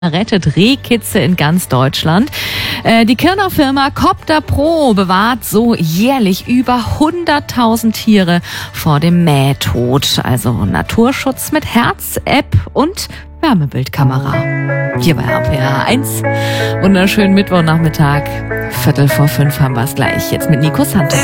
rettet Rehkitze in ganz Deutschland. Die Kirner Firma Copter Pro bewahrt so jährlich über 100.000 Tiere vor dem Mähtod. Also Naturschutz mit Herz-App und Wärmebildkamera. Hier bei RPR 1. Wunderschönen Mittwochnachmittag. 4:45 haben wir es gleich. Jetzt mit Nico Santos.